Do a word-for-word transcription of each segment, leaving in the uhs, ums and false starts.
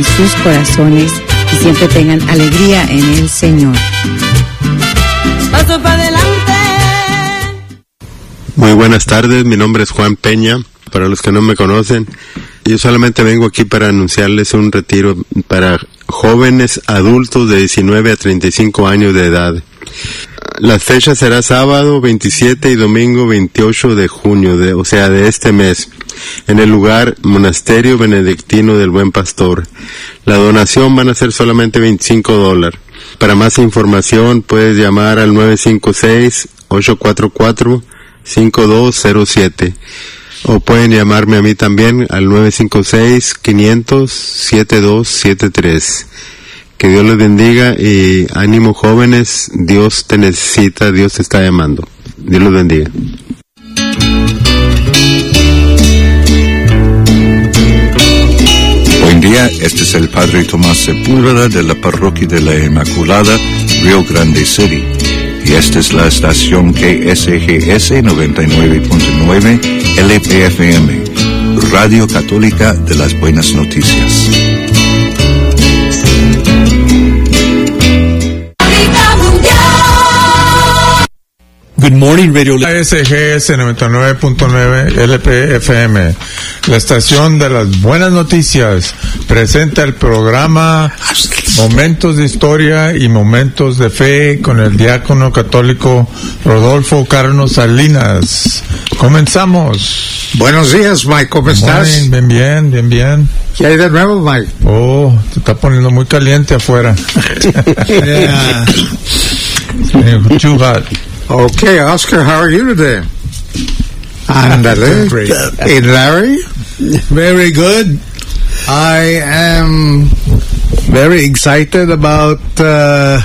sus corazones y siempre tengan alegría en el Señor. Paso para adelante. Muy buenas tardes, mi nombre es Juan Peña. Para los que no me conocen, yo solamente vengo aquí para anunciarles un retiro para jóvenes adultos de diecinueve a treinta y cinco años de edad. Las fechas será sábado veintisiete y domingo veintiocho de junio, de, o sea, de este mes, en el lugar Monasterio Benedictino del Buen Pastor. La donación van a ser solamente veinticinco dólares. Para más información puedes llamar al nueve cinco seis, ocho cuatro cuatro, cinco dos cero siete. O pueden llamarme a mí también al nueve cinco seis, quinientos, setenta y dos setenta y tres. Que Dios les bendiga y ánimo jóvenes, Dios te necesita, Dios te está llamando. Dios los bendiga. Buen día, este es el Padre Tomás Sepúlveda de la Parroquia de la Inmaculada, Rio Grande City. Y esta es la estación K S G S noventa y nueve punto nueve L P F M, Radio Católica de las Buenas Noticias. Good morning, Radio K S G S noventa y nueve punto nueve L P F M, la estación de las buenas noticias, presenta el programa Momentos de Historia y Momentos de Fe con el diácono católico Rodolfo Carlos Salinas. Comenzamos. Buenos días, Mike, ¿cómo estás? Morning, bien, bien, bien, bien. ¿Qué hay de nuevo, Mike? Oh, se está poniendo muy caliente afuera. Yeah. Too hot. Okay, Oscar, how are you today? Andale. And Larry? Very good. I am very excited about uh,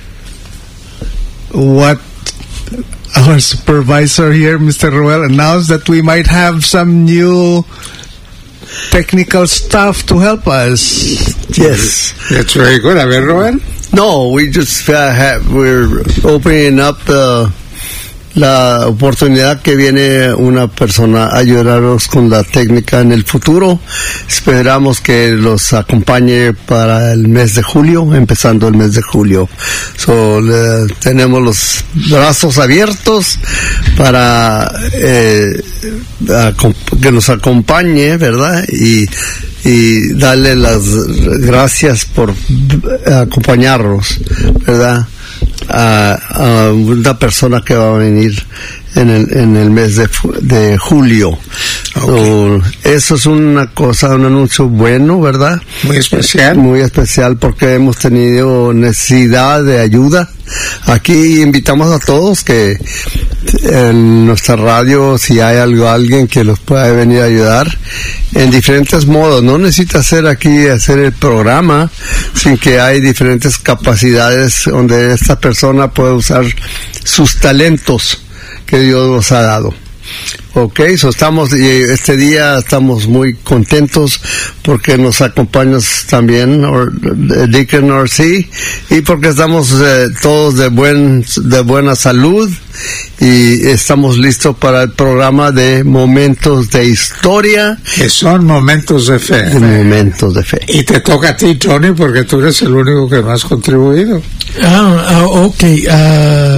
what our supervisor here, Mister Ruel, announced, that we might have some new technical stuff to help us. Yes. That's very good. A ver, Ruel? No, we just uh, have, we're opening up the, la oportunidad que viene una persona a ayudarnos con la técnica en el futuro. Esperamos que los acompañe para el mes de julio, empezando el mes de julio. So, le, tenemos los brazos abiertos para eh, a, que nos acompañe, ¿verdad? Y y darle las gracias por acompañarnos, ¿verdad? A, a una persona que va a venir en el, en el mes de, de julio. Okay. So, eso es una cosa, un anuncio bueno, ¿verdad? Muy especial. Muy especial porque hemos tenido necesidad de ayuda. Aquí invitamos a todos que en nuestra radio, si hay algo, alguien que los pueda venir a ayudar en diferentes modos. No necesita ser aquí, hacer el programa, sin que hay diferentes capacidades donde esta persona puede usar sus talentos que Dios nos ha dado. Ok, so estamos, y este día estamos muy contentos porque nos acompañas también, or, Deacon R C, y porque estamos eh, todos de buen, de buena salud y estamos listos para el programa de Momentos de Historia. Que son Momentos de Fe. De momentos de Fe. Y te toca a ti, Tony, porque tú eres el único que más has contribuido. Ah, uh, ok. Uh...